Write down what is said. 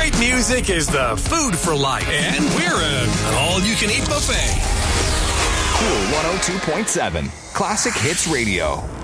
Great music is the food for life. And we're an all-you-can-eat buffet. Cool 102.7 Classic Hits Radio.